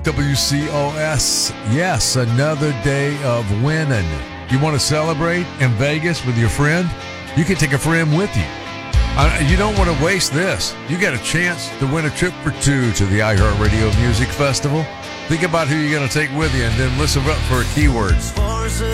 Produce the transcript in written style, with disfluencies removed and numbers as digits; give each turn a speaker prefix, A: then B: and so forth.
A: WCOS. Yes, another day of winning. You want to celebrate in Vegas with your friend? You can take a friend with you. You don't want to waste this. You got a chance to win a trip for two to the iHeartRadio Music Festival. Think about who you're going to take with you and then listen up for a keyword.